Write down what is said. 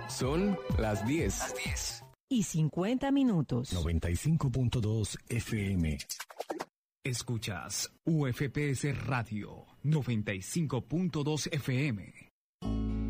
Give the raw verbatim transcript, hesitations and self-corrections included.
Son las diez. Las diez. Y cincuenta minutos. noventa y cinco punto dos F M. Escuchas U F P S Radio noventa y cinco punto dos F M.